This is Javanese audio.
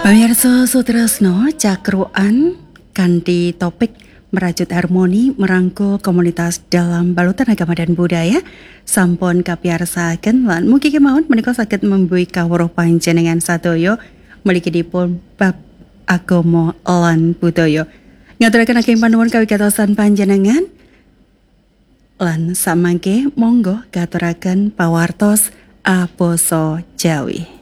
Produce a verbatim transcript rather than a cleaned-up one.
Pamirsa Sutresno cakruan kanthi topik merajut harmoni merangkul komunitas dalam balutan agama dan budaya sampun kapiarsaken lan mugi kemawon menika saged membuhi kawruh panjenengan sadaya mligi dipun bab agama lan budaya. Ngaturaken ageng panuwun kawigatosan panjenengan lan samangke monggo gaturaken pawartos abasa Jawi.